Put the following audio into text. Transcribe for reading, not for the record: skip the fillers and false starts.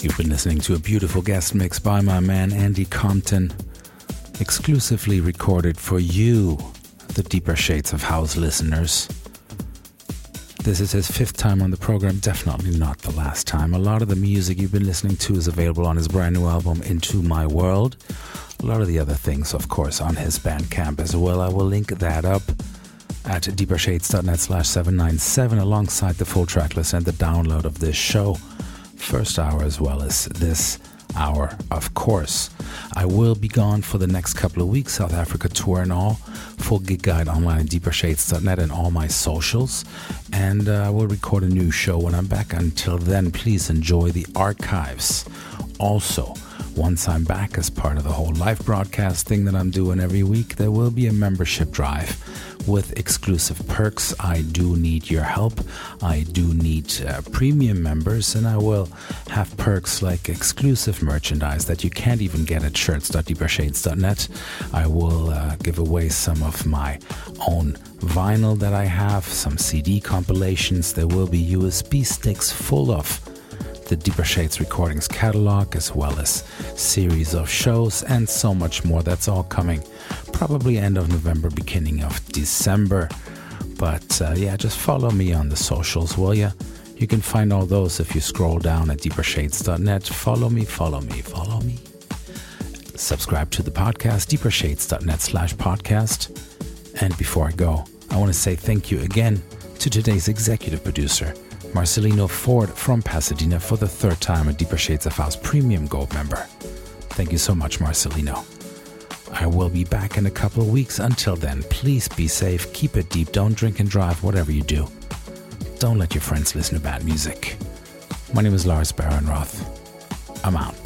You've been listening to a beautiful guest mix by my man Andy Compton, exclusively recorded for you, the Deeper Shades of House listeners. This is his 5th time on the program, definitely not the last time. A lot of the music you've been listening to is available on his brand new album, Into My World. A lot of the other things, of course, on his Bandcamp as well. I will link that up at deepershades.net/797 alongside the full track list and the download of this show. First hour as well as this hour, of course. I will be gone for the next couple of weeks, South Africa tour and all. Full gig guide online at deepershades.net and all my socials. And I will record a new show when I'm back. Until then, please enjoy the archives. Also, once I'm back as part of the whole live broadcast thing that I'm doing every week, there will be a membership drive with exclusive perks. I do need your help. I do need premium members, and I will have perks like exclusive merchandise that you can't even get at shirts.deepershades.net. I will give away some of my own vinyl that I have, some CD compilations. There will be USB sticks full of the Deeper Shades Recordings catalog, as well as series of shows and so much more. That's all coming probably end of November, beginning of December. But yeah, just follow me on the socials, will ya? You can find all those if you scroll down at deepershades.net. Follow me. Subscribe to the podcast, deepershades.net/podcast. And before I go, I want to say thank you again to today's executive producer, Marcelino Ford from Pasadena, for the 3rd time a Deeper Shades of House Premium Gold member. Thank you so much, Marcelino. I will be back in a couple of weeks. Until then, please be safe, keep it deep, don't drink and drive, whatever you do. Don't let your friends listen to bad music. My name is Lars Baron Roth. I'm out.